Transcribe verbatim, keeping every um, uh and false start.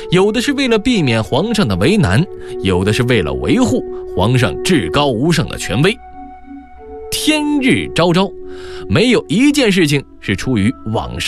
有的是为了避免皇上的为难，有的是为了维护皇上至高无上的权威。天日昭昭，没有一件事情是出于网上